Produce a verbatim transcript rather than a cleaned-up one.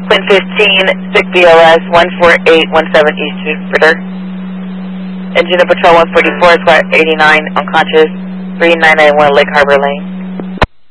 Quinn fifteen, sick B L S, one four eight one seven East Jupiter. Engine of Patrol one forty-four, Squad eighty-nine, unconscious, three nine nine one Lake Harbor Lane.